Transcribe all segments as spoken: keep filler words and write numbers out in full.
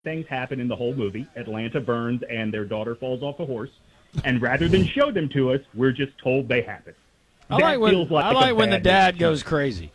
things happen in the whole movie. Atlanta burns and their daughter falls off a horse. And rather than show them to us, we're just told they happen. I like when, like I like when the dad movie. goes crazy.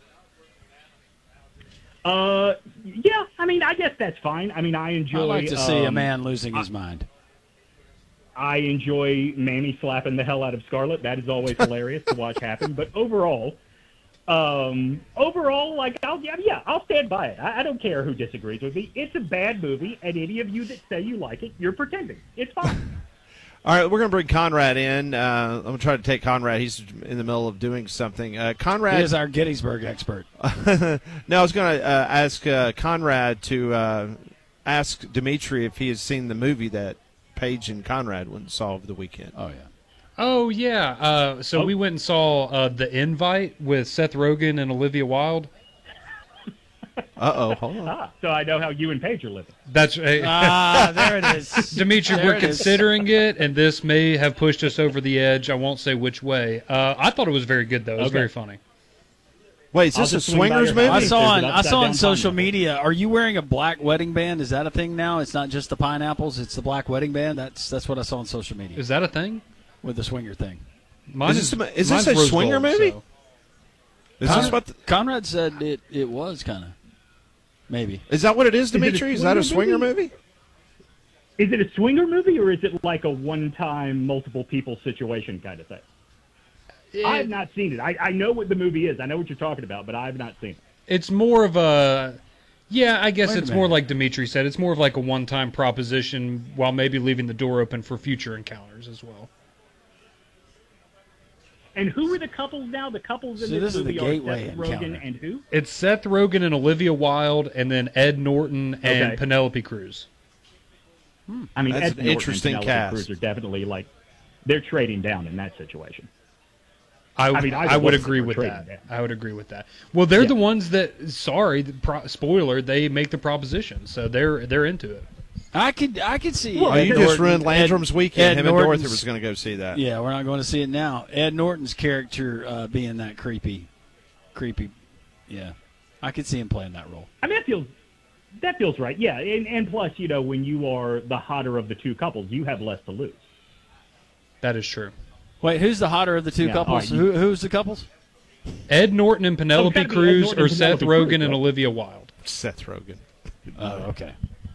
Uh, yeah, I mean, I guess that's fine. I mean, I enjoy... I like to see um, a man losing his I, mind. I enjoy Mammy slapping the hell out of Scarlett. That is always hilarious to watch happen. But overall... Um, overall, like, I'll, yeah, yeah, I'll stand by it. I, I don't care who disagrees with me. It's a bad movie, and any of you that say you like it, you're pretending. It's fine. All right, we're going to bring Conrad in. Uh, I'm going to try to take Conrad. He's in the middle of doing something. Uh, Conrad he is our Gettysburg expert. No, I was going to uh, ask uh, Conrad to uh, ask Dimitri if he has seen the movie that Paige and Conrad went and saw over the weekend. Oh, yeah. Oh, yeah. Uh, so Oh. we went and saw uh, The Invite with Seth Rogen and Olivia Wilde. Uh-oh, hold on. Ah, so I know how you and Paige are living. That's uh, Ah, there it is. Dimitri, There we're it is. considering it, and this may have pushed us over the edge. I won't say which way. Uh, I thought it was very good, though. It was Okay. very funny. Wait, is I'll this a just swing by swingers your movie? house. I saw on There's an I saw on upside-down social pineapple. media. Are you wearing a black wedding band? Is that a thing now? It's not just the pineapples; it's the black wedding band. That's that's what I saw on social media Is that a thing? with the swinger thing. Mine Is this a- is mine's this a rose swinger gold, movie? so- Is this what? The, Conrad said it it was kind of maybe. is that what it is, it a Dimitri? Is that a swinger swinger movie? movie? Is it a swinger movie, or is it like a one-time, multiple-people situation kind of thing? I have not seen it. I, I know what the movie is. I know what you're talking about, but I have not seen it. It's more of a, yeah, I guess Wait a it's more minute. like Dimitri said. It's more of like a one-time proposition while maybe leaving the door open for future encounters as well. And who are the couples now? The couples in See, this, this is the movie are gateway Seth encounter. Rogen and who? It's Seth Rogen and Olivia Wilde, and then Ed Norton and Okay. Penelope Cruz. I mean, That's Ed an Norton interesting and Penelope cast. Cruz are definitely like they're trading down in that situation. I, I mean, I I would would love to agree see with her that. trading I would agree with that. Well, they're Yeah. the ones that. Sorry, the pro, spoiler. They make the proposition, so they're they're into it. I could I could see. Well, Oh, Ed you Norton- just ruined Landrum's Ed- weekend. Ed Him and Norton's- Dorothy was going to go see that. Yeah, we're not going to see it now. Ed Norton's character uh, being that creepy, creepy. Yeah, I could see him playing that role. I mean, that feels that feels right. Yeah, and, and plus, you know, when you are the hotter of the two couples, you have less to lose. That is true. Wait, who's the hotter of the two Yeah, all couples? right, you- Who, who's the couples? Ed Norton and Penelope gotta be Ed Cruz, Norton or and Seth Penelope Rogen Cruz, and right? Olivia Wilde. Seth Rogen. Oh, okay.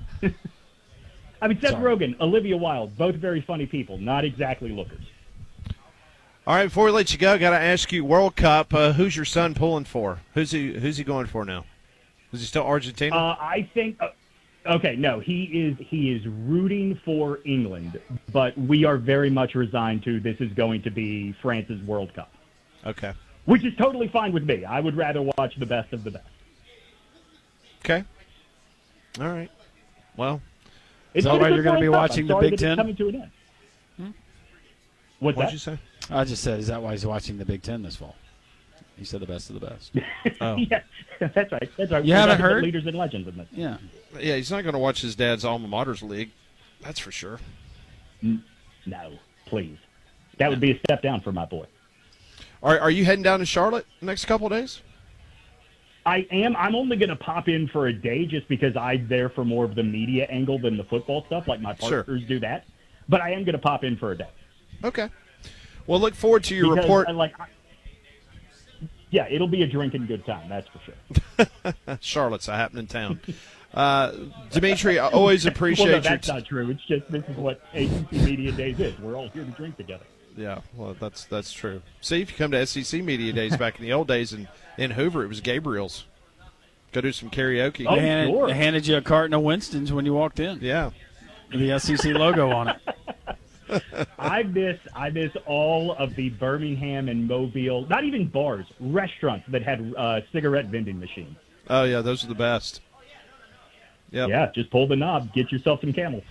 I mean, Seth Sorry. Rogen, Olivia Wilde, both very funny people, not exactly lookers. All right, before we let you go, got to ask you, World Cup, uh, who's your son pulling for? Who's he Who's he going for now? Is he still Argentina? Uh, I think. Uh, okay, no, he is he is rooting for England, but we are very much resigned to this is going to be France's World Cup, okay. which is totally fine with me. I would rather watch the best of the best. Okay. All right. Well, It's that been a why good you're gonna World be Cup. watching I'm the sorry Big that it's Ten? coming to an end. What's what'd that? you say? I just said, is that why he's watching the Big Ten this fall? He said the best of the best. Oh. Yeah, that's right. That's right. You We're haven't talking about heard? leaders and legends in this. Yeah. Yeah, he's not going to watch his dad's alma mater's league. That's for sure. No, please. That would be a step down for my boy. Are Are you heading down to Charlotte the next couple of days? I am. I'm only going to pop in for a day just because I'm there for more of the media angle than the football stuff. Like my Sure. partners do that. But I am going to pop in for a day. Okay. Well, look forward to your Because, report. uh, like, I, yeah, it'll be a drinking good time. That's for sure. Charlotte's a happening town. Uh, Dimitri, I always appreciate well, no, your. that's T- not true. It's just this is what A C C Media Days is. We're all here to drink together. yeah, well, that's that's true. See, if you come to S E C Media Days back in the old days in, in Hoover, it was Gabriel's. Go do some karaoke. Oh, They handed, sure. they handed you a carton of Winston's when you walked in. Yeah. With the S E C logo on it. I miss I miss all of the Birmingham and Mobile, not even bars, restaurants that had uh, cigarette vending machines. Oh, yeah, those are the best. Yep. Yeah, just pull the knob, get yourself some Camels.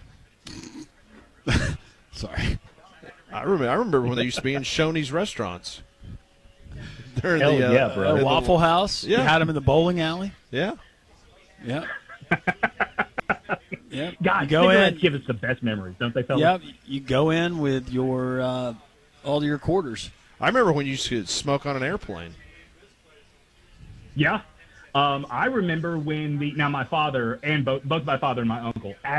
Sorry. I remember. I remember when they used to be in Shoney's restaurants. They're in Hell the, uh, yeah, bro. in A the- Waffle House. You Yeah. had them in the bowling alley. Yeah. Yep. Yep. God, you go cigarettes in. give us the best memories, don't they, fellas? Yep. You go in with your uh, all your quarters. I remember when you used to smoke on an airplane. Yeah. Um, I remember when the now my father and both both my father and my uncle